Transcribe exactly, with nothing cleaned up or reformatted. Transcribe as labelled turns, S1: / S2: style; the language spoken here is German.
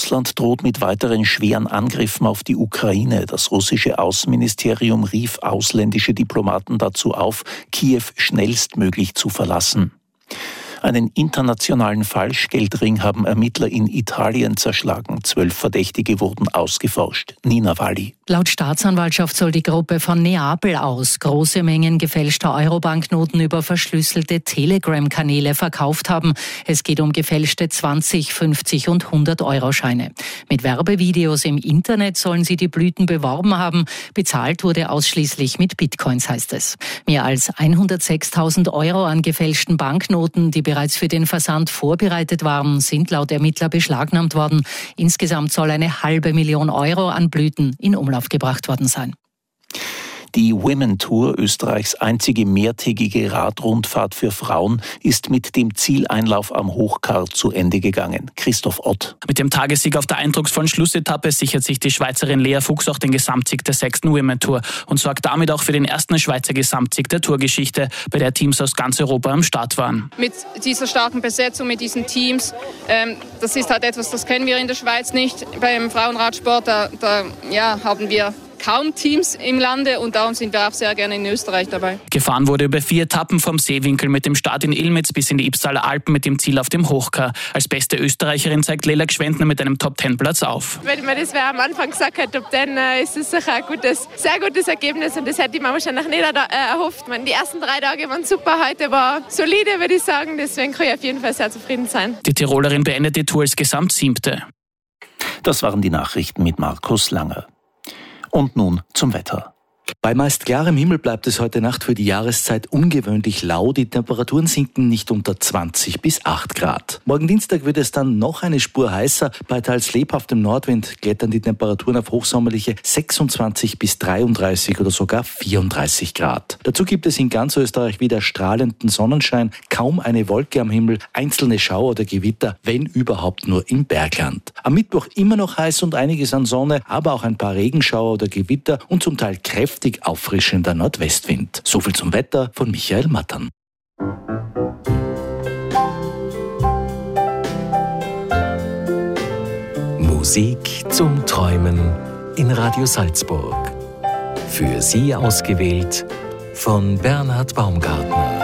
S1: Russland droht mit weiteren schweren Angriffen auf die Ukraine. Das russische Außenministerium rief ausländische Diplomaten dazu auf, Kiew schnellstmöglich zu verlassen. Einen internationalen Falschgeldring haben Ermittler in Italien zerschlagen. Zwölf Verdächtige wurden ausgeforscht. Nina Walli.
S2: Laut Staatsanwaltschaft soll die Gruppe von Neapel aus große Mengen gefälschter Euro-Banknoten über verschlüsselte Telegram-Kanäle verkauft haben. Es geht um gefälschte zwanzig, fünfzig und hundert-Euro-Scheine. Mit Werbevideos im Internet sollen sie die Blüten beworben haben. Bezahlt wurde ausschließlich mit Bitcoins, heißt es. Mehr als hundertsechstausend Euro an gefälschten Banknoten, die bereits für den Versand vorbereitet waren, sind laut Ermittler beschlagnahmt worden. Insgesamt soll eine halbe Million Euro an Blüten in Umlauf gebracht worden sein.
S1: Die Women Tour, Österreichs einzige mehrtägige Radrundfahrt für Frauen, ist mit dem Zieleinlauf am Hochkar zu Ende gegangen. Christoph Ott.
S3: Mit dem Tagessieg auf der eindrucksvollen Schlussetappe sichert sich die Schweizerin Lea Fuchs auch den Gesamtsieg der sechsten Women Tour und sorgt damit auch für den ersten Schweizer Gesamtsieg der Tourgeschichte, bei der Teams aus ganz Europa am Start waren.
S4: Mit dieser starken Besetzung, mit diesen Teams, ähm, das ist halt etwas, das kennen wir in der Schweiz nicht. Beim Frauenradsport, da, da ja, haben wir kaum Teams im Lande und darum sind wir auch sehr gerne in Österreich dabei.
S3: Gefahren wurde über vier Etappen vom Seewinkel mit dem Start in Ilmitz bis in die Ybbstaler Alpen mit dem Ziel auf dem Hochkar. Als beste Österreicherin zeigt Lela Gschwendner mit einem Top-Ten-Platz auf.
S5: Wenn man das wer am Anfang gesagt hat, Top Ten, ist es sicher ein gutes, sehr gutes Ergebnis und das hätte ich mir wahrscheinlich nicht erhofft. Die ersten drei Tage waren super, heute war solide, würde ich sagen, deswegen kann ich auf jeden Fall sehr zufrieden sein.
S3: Die Tirolerin beendet die Tour als Gesamtsiebte.
S1: Das waren die Nachrichten mit Markus Langer. Und nun zum Wetter.
S6: Bei meist klarem Himmel bleibt es heute Nacht für die Jahreszeit ungewöhnlich lau. Die Temperaturen sinken nicht unter zwanzig bis acht Grad. Morgen Dienstag wird es dann noch eine Spur heißer. Bei teils lebhaftem Nordwind klettern die Temperaturen auf hochsommerliche sechsundzwanzig bis dreiunddreißig oder sogar vierunddreißig Grad. Dazu gibt es in ganz Österreich wieder strahlenden Sonnenschein, kaum eine Wolke am Himmel, einzelne Schauer oder Gewitter, wenn überhaupt nur im Bergland. Am Mittwoch immer noch heiß und einiges an Sonne, aber auch ein paar Regenschauer oder Gewitter und zum Teil kräftig auffrischender Nordwestwind. So viel zum Wetter von Michael Mattern.
S7: Musik zum Träumen in Radio Salzburg. Für Sie ausgewählt von Bernhard Baumgartner.